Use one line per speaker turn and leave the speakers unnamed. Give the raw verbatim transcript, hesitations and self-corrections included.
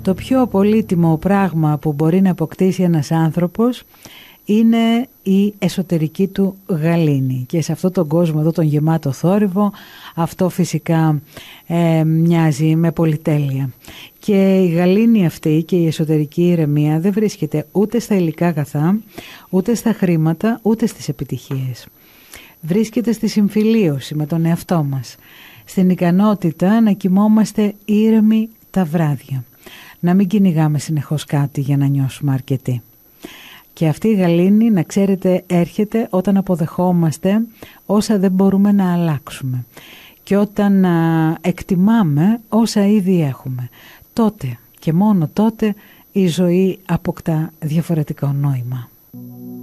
Το πιο πολύτιμο πράγμα που μπορεί να αποκτήσει ένας άνθρωπος είναι η εσωτερική του γαλήνη, και σε αυτόν τον κόσμο εδώ τον γεμάτο θόρυβο αυτό φυσικά ε, μοιάζει με πολυτέλεια. Και η γαλήνη αυτή και η εσωτερική ηρεμία δεν βρίσκεται ούτε στα υλικά αγαθά, ούτε στα χρήματα, ούτε στις επιτυχίες. Βρίσκεται στη συμφιλίωση με τον εαυτό μας, στην ικανότητα να κοιμόμαστε ήρεμοι τα βράδια, να μην κυνηγάμε συνεχώς κάτι για να νιώσουμε αρκετοί. Και αυτή η γαλήνη, να ξέρετε, έρχεται όταν αποδεχόμαστε όσα δεν μπορούμε να αλλάξουμε και όταν α, εκτιμάμε όσα ήδη έχουμε. Τότε και μόνο τότε η ζωή αποκτά διαφορετικό νόημα.